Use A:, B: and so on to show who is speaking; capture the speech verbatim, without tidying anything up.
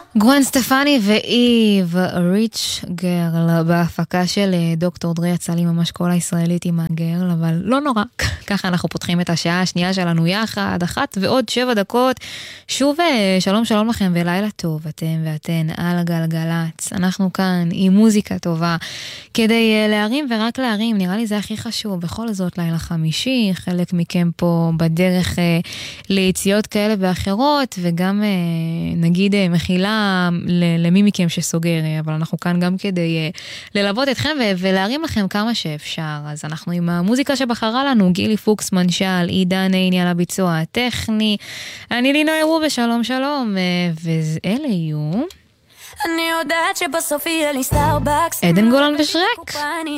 A: גואן סטפני ואיב ריץ' גרל בהפקה של דוקטור דרי. יצא לי ממש כל הישראלית עם הגרל, אבל לא נורא. ככה אנחנו פותחים את השעה השנייה שלנו יחד, אחת ועוד שבע דקות. שוב שלום שלום לכם ולילה טוב, אתם ואתן על הגלגלץ. אנחנו כאן עם מוזיקה טובה כדי להרים ורק להרים, נראה לי זה הכי חשוב. בכל זאת לילה חמישי, חלק מכם פה בדרך ליציאות כאלה ואחרות, וגם נגיד מחילה למי מכם שסוגר, אבל אנחנו כאן גם כדי ללוות אתכם ולהרים לכם כמה שאפשר. אז אנחנו עם המוזיקה שבחרה לנו, גילי פוקס מנשל, עידן עיני על הביצוע הטכני, אני לינו ירו בשלום שלום, ואלה יהיו
B: אני יודעת שבסוף יהיה לי סטארבקס,
A: עדן גולן ושרק.